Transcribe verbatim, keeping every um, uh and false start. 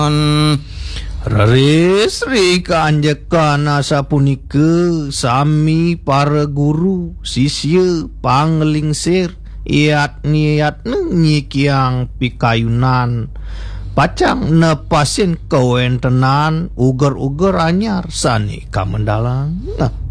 Raris Rika anjekan asa punike sami para guru sisya panglingsir iat niat nyikiang pikayunan pacang nepasin kawentenan uger-uger anyar sani kamendalang. Nah